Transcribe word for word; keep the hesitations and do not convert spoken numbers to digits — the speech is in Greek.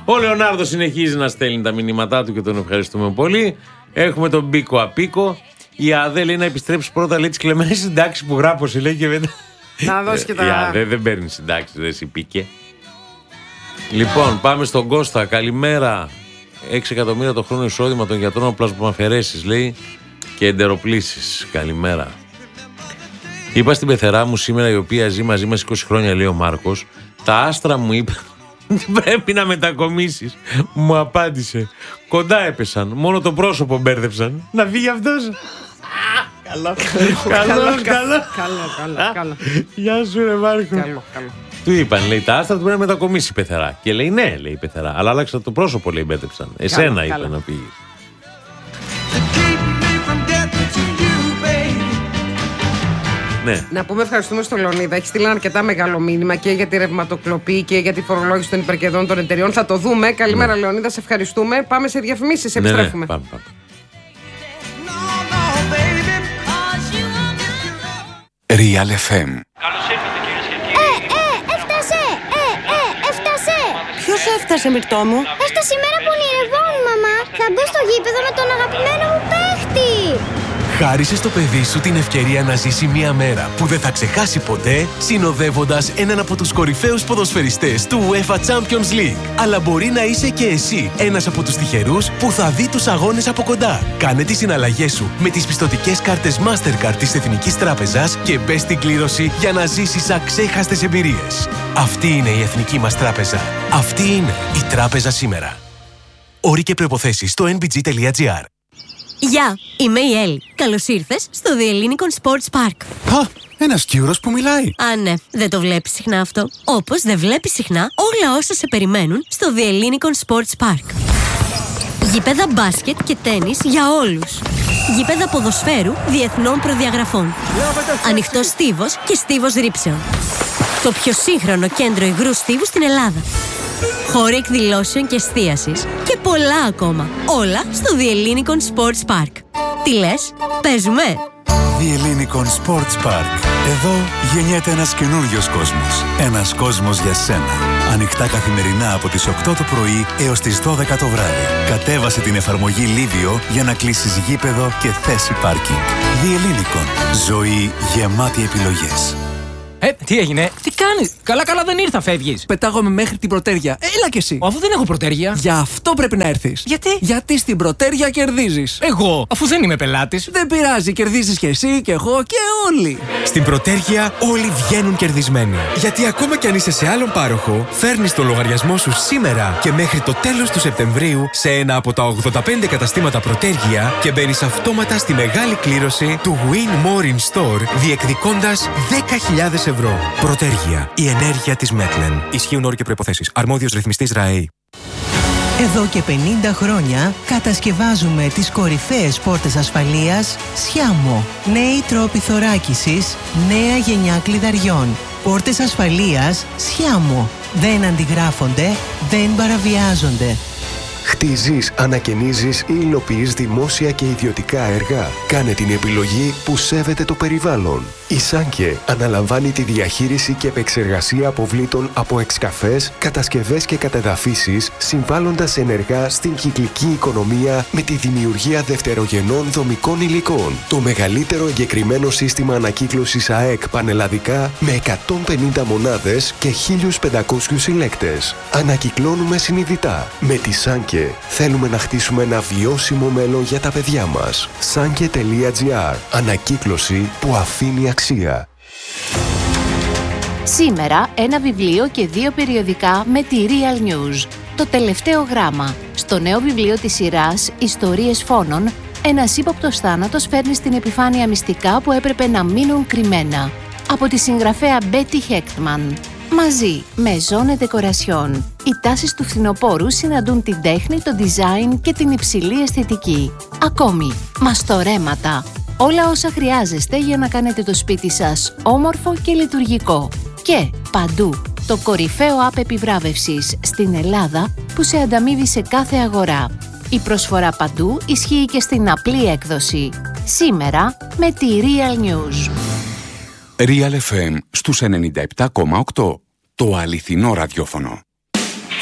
Ο Λεωνάρδο συνεχίζει να στέλνει τα μηνύματά του και τον ευχαριστούμε πολύ. Έχουμε τον Μπίκο Απίκο. Η ΑΔΕ λέει να επιστρέψει πρώτα, λέει, τις κλεμμένες συντάξεις που γράπωσε, λέει, και μετά. Να δώσει και τα. Η ΑΔΕ δεν παίρνει συντάξεις, δεν συμπήκε. Λοιπόν, πάμε στον Κώστα. Καλημέρα. έξι εκατομμύρια το χρόνο εισόδημα των γιατρών από πλασμαφαιρέσεις, λέει, και εντεροπλήσεις. Καλημέρα. Είπα στην πεθερά μου σήμερα, η οποία ζει μαζί μας είκοσι χρόνια, λέει ο Μάρκος, τα άστρα μου είπαν πρέπει να μετακομίσεις. Μου απάντησε, κοντά έπεσαν, μόνο το πρόσωπο μπέρδεψαν. Να φύγει αυτός. Καλό, καλό, καλό, καλό. Γεια σου ρε Μάρκο. Καλό, καλό. Του είπαν, λέει, τα άστρα του πρέπει να μετακομίσει η πεθερά. Και λέει, ναι, λέει η πεθερά, αλλά άλλαξα το πρόσωπο, λέει, μπέρδεψαν. Εσένα είπε να φύγεις. Ναι. Να πούμε ευχαριστούμε στον Λεωνίδα. Έχει στείλει αρκετά μεγάλο μήνυμα και για τη ρευματοκλοπή και για τη φορολόγηση των υπερκερδών των εταιριών. Θα το δούμε. Καλημέρα, ναι. Λεωνίδα, σε ευχαριστούμε. Πάμε σε διαφημίσεις, επιστρέφουμε. Ναι, ναι. Πάμε, πάμε. Real εφ εμ. Καλώς ήρθατε κυρίες και κύριοι. Ε, ε, έφτασε! Ε, ε, έφτασε! Ποιος έφτασε, Μυρτώ μου? Έφτασε η μέρα που ονειρευόμουν, μαμά. Θα μπω στο γήπεδο με τον αγαπημένο μου παίχτη. Χάρισε στο παιδί σου την ευκαιρία να ζήσει μια μέρα που δεν θα ξεχάσει ποτέ, συνοδεύοντας έναν από τους κορυφαίους ποδοσφαιριστές του UEFA Champions League. Αλλά μπορεί να είσαι και εσύ ένας από τους τυχερούς που θα δει τους αγώνες από κοντά. Κάνε τις συναλλαγές σου με τις πιστωτικές κάρτες Mastercard της Εθνικής Τράπεζας και μπες στην κλήρωση για να ζήσεις αξέχαστες εμπειρίες. Αυτή είναι η Εθνική μας Τράπεζα. Αυτή είναι η Τράπεζα σήμερα. Όροι και προϋποθέσεις στο εν μπι τζι τελεία τζι άρ. Γεια, είμαι η Έλλη. Καλώς ήρθες στο The Ellinikon Sports Park. Α, ένας Κύρος που μιλάει. Α, ναι, δεν το βλέπεις συχνά αυτό. Όπως δεν βλέπεις συχνά όλα όσα σε περιμένουν στο The Ellinikon Sports Park. Γήπεδα μπάσκετ και τένις για όλους. Γήπεδα ποδοσφαίρου διεθνών προδιαγραφών. Ανοιχτός στίβος και στίβος ρήψεων. Το πιο σύγχρονο κέντρο υγρού στίβου στην Ελλάδα. Χώροι εκδηλώσεων και εστίασης και πολλά ακόμα. Όλα στο The Ellinikon Sports Park. Τι λες, παίζουμε? The Ellinikon Sports Park. Εδώ γεννιέται ένας καινούριος κόσμος. Ένας κόσμος για σένα. Ανοιχτά καθημερινά από τις οκτώ το πρωί έως τις δώδεκα το βράδυ. Κατέβασε την εφαρμογή Livio για να κλείσεις γήπεδο και θέση πάρκινγκ. The Ellinikon. Ζωή γεμάτη επιλογές. Ε, τι έγινε, τι κάνεις? Καλά, καλά δεν ήρθα, φεύγεις. Πετάγομαι μέχρι την Πρωτέρια. Έλα κι εσύ. Αφού δεν έχω Πρωτέρια. Γι' αυτό πρέπει να έρθεις. Γιατί? Γιατί στην Πρωτέρια κερδίζεις. Εγώ, αφού δεν είμαι πελάτης. Δεν πειράζει, κερδίζεις κι εσύ και εγώ και όλοι. Στην Πρωτέρια όλοι βγαίνουν κερδισμένοι. Γιατί ακόμα κι αν είσαι σε άλλον πάροχο, φέρνεις το λογαριασμό σου σήμερα και μέχρι το τέλος του Σεπτεμβρίου σε ένα από τα ογδόντα πέντε καταστήματα Πρωτέρια και μπαίνεις αυτόματα στη μεγάλη κλήρωση του Win More in Store, διεκδικώντας δέκα χιλιάδες ευρώ. Πρωτέργεια. Η ενέργεια της Μέτλεν. Ισχύουν όροι και προϋποθέσεις. Αρμόδιος ρυθμιστής ΡΑΕΗ. Εδώ και πενήντα χρόνια κατασκευάζουμε τις κορυφαίες πόρτες ασφαλείας Σιάμο. Νέοι τρόποι θωράκισης, νέα γενιά κλειδαριών. Πόρτες ασφαλείας Σιάμο. Δεν αντιγράφονται, δεν παραβιάζονται. Χτίζεις, ανακαινίζεις ή υλοποιείς δημόσια και ιδιωτικά έργα. Κάνε την επιλογή που σέβεται το περιβάλλον. Η Σάνκε αναλαμβάνει τη διαχείριση και επεξεργασία αποβλήτων από εξκαφές, κατασκευές και κατεδαφίσεις, συμβάλλοντας ενεργά στην κυκλική οικονομία με τη δημιουργία δευτερογενών δομικών υλικών. Το μεγαλύτερο εγκεκριμένο σύστημα ανακύκλωσης ΑΕΚ πανελλαδικά με εκατόν πενήντα μονάδες και χίλιους πεντακόσιους συλλέκτες. Ανακυκλώνουμε συνειδητά. Με τη Σάνκε θέλουμε να χτίσουμε ένα βιώσιμο μέλλον για τα παιδιά μας. Σάνκε τελεία τζι άρ. Ανακύκλωση που αφήνει αξία. Σήμερα ένα βιβλίο και δύο περιοδικά με τη Real News. Το τελευταίο γράμμα. Στο νέο βιβλίο της σειράς «Ιστορίες φόνων», ένας ύποπτος θάνατος φέρνει στην επιφάνεια μυστικά που έπρεπε να μείνουν κρυμμένα. Από τη συγγραφέα Betty Hechtman. Μαζί με Zone Decoration, οι τάσεις του φθινοπόρου συναντούν την τέχνη, το design και την υψηλή αισθητική. Ακόμη, μαστορέματα. Όλα όσα χρειάζεστε για να κάνετε το σπίτι σας όμορφο και λειτουργικό. Και παντού, το κορυφαίο app επιβράβευσης στην Ελλάδα που σε ανταμείβει σε κάθε αγορά. Η προσφορά παντού ισχύει και στην απλή έκδοση. Σήμερα με τη Real News. Real εφ εμ στους ενενήντα επτά κόμμα οκτώ. Το αληθινό ραδιόφωνο.